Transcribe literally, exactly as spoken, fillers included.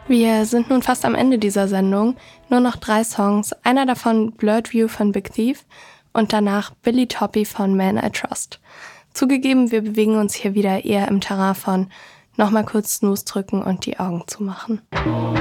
Wir sind nun fast am Ende dieser Sendung. Nur noch drei Songs, einer davon Blurred View von Big Thief und danach Billy Toppy von Man I Trust. Zugegeben, wir bewegen uns hier wieder eher im Terrain von nochmal kurz Snooze drücken und die Augen zumachen.